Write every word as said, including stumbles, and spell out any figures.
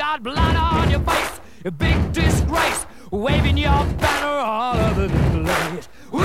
got blood on your face, a big disgrace, waving your banner all over the place.